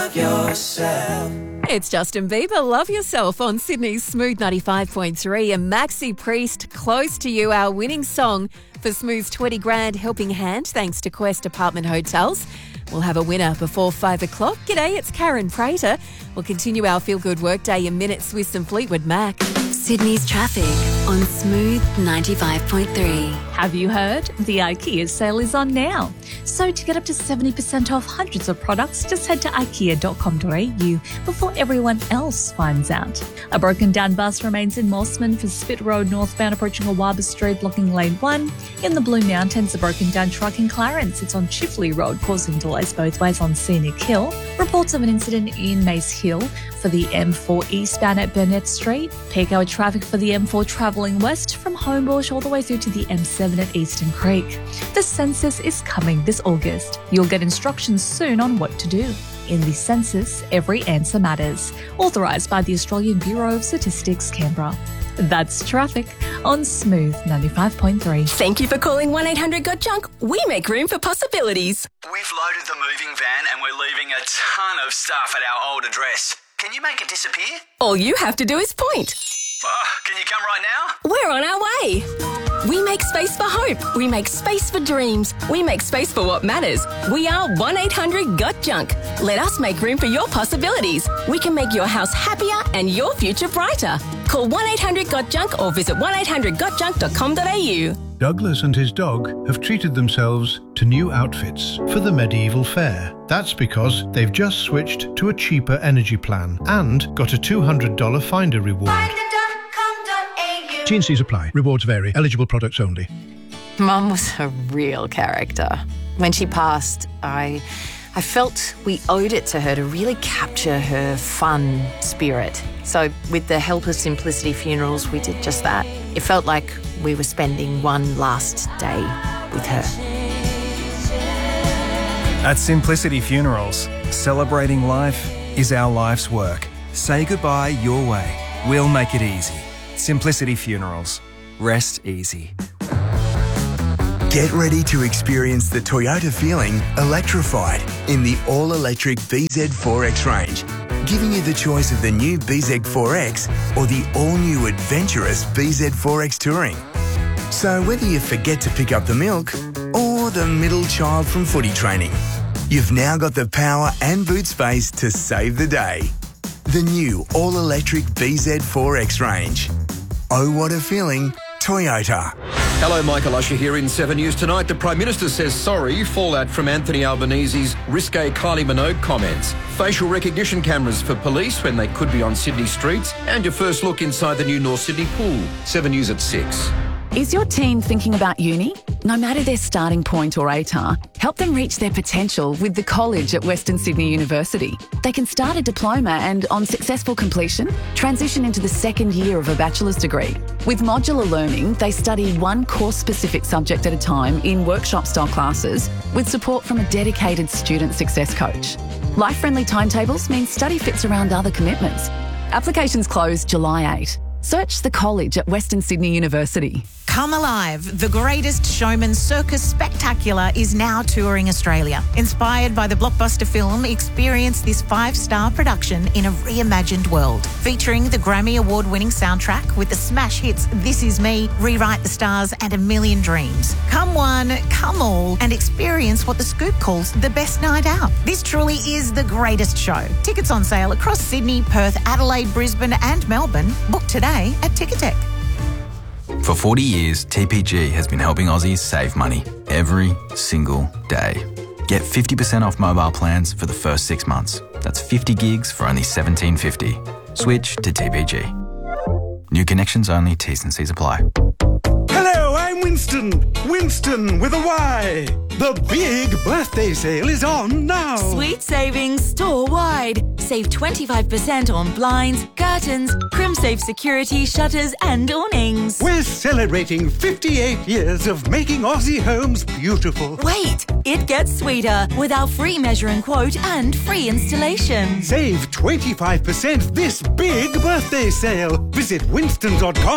love yourself. It's Justin Bieber, Love Yourself on Sydney's Smooth 95.3 and Maxi Priest, Close to You, our winning song for Smooth's 20 grand helping hand thanks to Quest Apartment Hotels. We'll have a winner before 5 o'clock. G'day, it's Karen Prater. We'll continue our feel-good workday in minutes with some Fleetwood Mac. Sydney's traffic on Smooth 95.3. Have you heard? The IKEA sale is on now. So to get up to 70% off hundreds of products, just head to ikea.com.au before everyone else finds out. A broken down bus remains in Mossman for Spit Road northbound approaching Awaba Street blocking lane 1. In the Blue Mountains, a broken down truck in Clarence. It's on Chifley Road causing delays both ways on Scenic Hill. Reports of an incident in Mace Hill for the M4 eastbound at Burnett Street. Peak hour traffic for the M4 travelling west from Homebush all the way through to the M7 at Eastern Creek. The census is coming this August. You'll get instructions soon on what to do. In the census, every answer matters. Authorised by the Australian Bureau of Statistics, Canberra. That's traffic on Smooth 95.3. Thank you for calling 1-800-GOT-JUNK. We make room for possibilities. We've loaded the moving van and we're leaving a ton of stuff at our old address. Can you make it disappear? All you have to do is point. Can you come right now? We're on our way. We make space for hope. We make space for dreams. We make space for what matters. We are 1-800-GOT-JUNK. Let us make room for your possibilities. We can make your house happier and your future brighter. Call 1-800-GOT-JUNK or visit 1-800-GOT-JUNK.com.au. Douglas and his dog have treated themselves to new outfits for the medieval fair. That's because they've just switched to a cheaper energy plan and got a $200 Finder reward. T&Cs apply. Rewards vary. Eligible products only. Mum was a real character. When she passed, I felt we owed it to her to really capture her fun spirit. So with the help of Simplicity Funerals, we did just that. It felt like we were spending one last day with her. At Simplicity Funerals, celebrating life is our life's work. Say goodbye your way. We'll make it easy. Simplicity Funerals. Rest easy. Get ready to experience the Toyota feeling electrified in the all-electric BZ4X range, giving you the choice of the new BZ4X or the all-new adventurous BZ4X Touring. So whether you forget to pick up the milk or the middle child from footy training, you've now got the power and boot space to save the day. The new all-electric BZ4X range. Oh, what a feeling, Toyota. Hello, Michael Usher here in 7 News Tonight. The Prime Minister says sorry, fallout from Anthony Albanese's risque Kylie Minogue comments. Facial recognition cameras for police when they could be on Sydney streets. And your first look inside the new North Sydney pool. 7 News at 6. Is your teen thinking about uni? No matter their starting point or ATAR, help them reach their potential with the college at Western Sydney University. They can start a diploma and, on successful completion, transition into the second year of a bachelor's degree. With modular learning, they study one course-specific subject at a time in workshop-style classes with support from a dedicated student success coach. Life-friendly timetables mean study fits around other commitments. Applications close July 8. Search the college at Western Sydney University. Come Alive, the greatest showman circus spectacular is now touring Australia. Inspired by the blockbuster film, experience this 5-star production in a reimagined world. Featuring the Grammy Award-winning soundtrack with the smash hits This Is Me, Rewrite the Stars and A Million Dreams. Come one, come all, and experience what The Scoop calls the best night out. This truly is the greatest show. Tickets on sale across Sydney, Perth, Adelaide, Brisbane and Melbourne. Book today at Ticketek. For 40 years, TPG has been helping Aussies save money every single day. Get 50% off mobile plans for the first 6 months. That's 50 gigs for only $17.50. Switch to TPG. New connections only, T's and C's apply. Hello, I'm Winston. Winston with a Y. The big birthday sale is on now. Sweet savings store-wide. Save 25% on blinds, curtains, CrimSafe security, shutters and awnings. We're celebrating 58 years of making Aussie homes beautiful. Wait, it gets sweeter with our free measure and quote and free installation. Save 25% this big birthday sale. Visit winston.com.